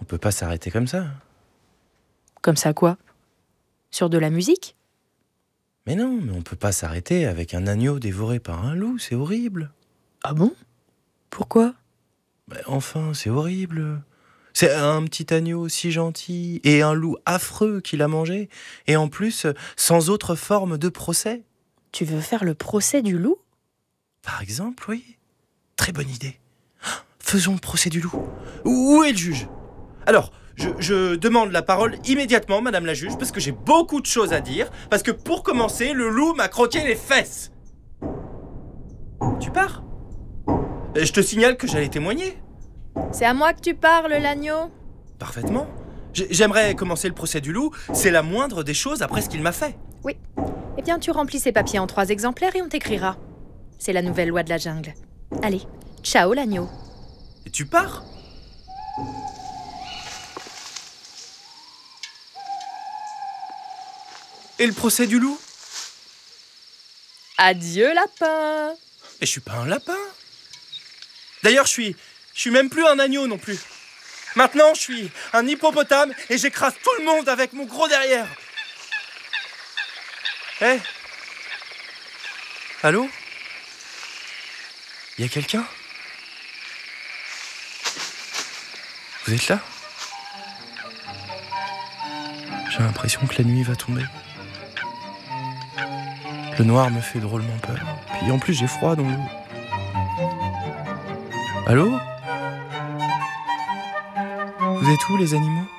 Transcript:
peut pas s'arrêter comme ça. Comme ça quoi? Sur de la musique? Mais non, mais on peut pas s'arrêter avec un agneau dévoré par un loup, c'est horrible. Ah bon? Pourquoi? Enfin, c'est horrible. C'est un petit agneau si gentil et un loup affreux qui l'a mangé. Et en plus, sans autre forme de procès. Tu veux faire le procès du loup? Par exemple, oui. Très bonne idée. Faisons le procès du loup. Où est le juge? Alors, je demande la parole immédiatement, madame la juge, parce que j'ai beaucoup de choses à dire. Parce que pour commencer, le loup m'a croqué les fesses. Tu pars? Je te signale que j'allais témoigner. C'est à moi que tu parles, l'agneau? Parfaitement. J'aimerais commencer le procès du loup. C'est la moindre des choses après ce qu'il m'a fait. Oui. Eh bien, tu remplis ces papiers en 3 exemplaires et on t'écrira. C'est la nouvelle loi de la jungle. Allez, ciao l'agneau. Et tu pars? Et le procès du loup? Adieu lapin. Et je suis pas un lapin. D'ailleurs, je suis même plus un agneau non plus. Maintenant, je suis un hippopotame et j'écrase tout le monde avec mon gros derrière. Hé? Allô? Y a quelqu'un? Vous êtes là? J'ai l'impression que la nuit va tomber. Le noir me fait drôlement peur. Puis en plus, j'ai froid dans l'eau. Allô? Vous êtes où, les animaux?